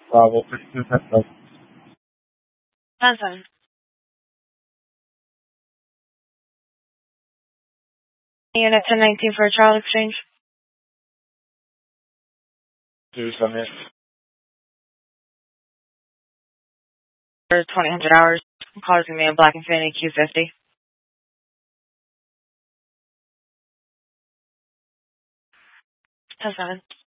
Bravo 52 Central. 10-7. Unit 1019 for a child exchange. Do submit. For 2000 hours. Causing me a black Infiniti Q50. 10-7.